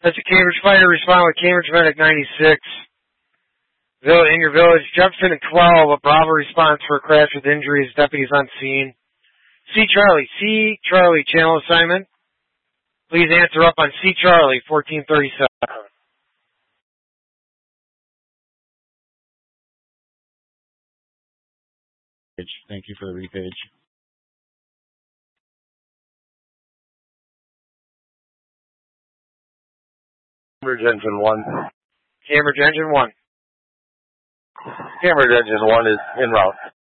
That's a Cambridge fighter. Respond with Cambridge Medic 96. In your village, Jefferson at 12. A Bravo response for a crash with injuries. Deputies on scene. C. Charlie, channel assignment. Please answer up on C. Charlie, 1437. Thank you for the repage. Cambridge Engine 1. Cambridge Engine 1. Cambridge Engine 1 is en route.